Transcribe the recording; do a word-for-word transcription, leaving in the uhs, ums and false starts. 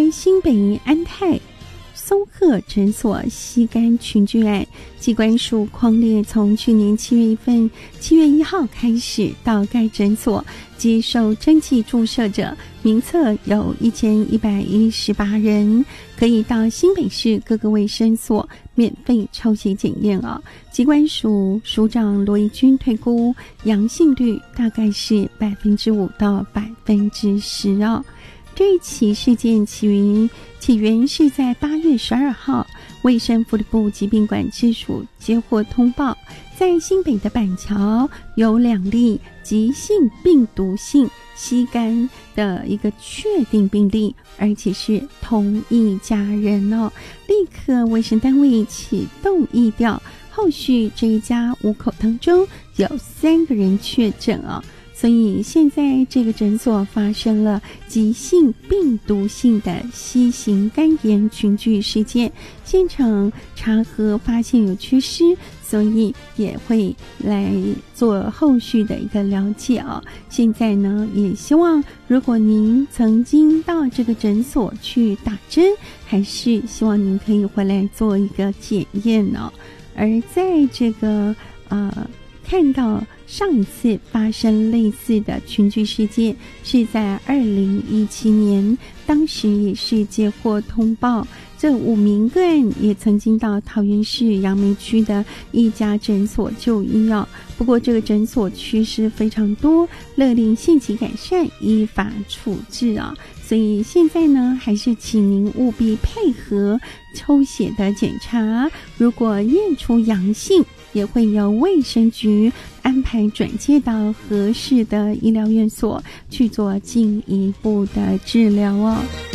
在新北安泰松鹤诊所吸肝群聚案，疾管署匡列从去年七月份七月一号开始到该诊所接受针剂注射者名册有一千一百一十八人，可以到新北市各个卫生所免费抽血检验哦。疾管署署长罗义军推估阳性率大概是百分之五到百分之十哦。这一起事件起源起源是在八月十二号，卫生福利部疾病管制署接获通报，在新北的板桥有两例急性病毒性吸肝的一个确定病例，而且是同一家人哦。立刻卫生单位启动疫调，后续这一家五口当中有三个人确诊哦。所以现在这个诊所发生了急性病毒性的新型肝炎群聚事件，现场查核发现有缺失，所以也会来做后续的一个了解哦。现在呢，也希望如果您曾经到这个诊所去打针，还是希望您可以回来做一个检验哦。而在这个呃看到上一次发生类似的群聚事件是在二零一七年，当时也是接获通报，这五名个案也曾经到桃园市杨梅区的一家诊所就医哦。不过这个诊所缺失非常多，勒令限期改善，依法处置啊。所以现在呢，还是请您务必配合抽血的检查，如果验出阳性，也会由卫生局安排转介到合适的医疗院所去做进一步的治疗哦。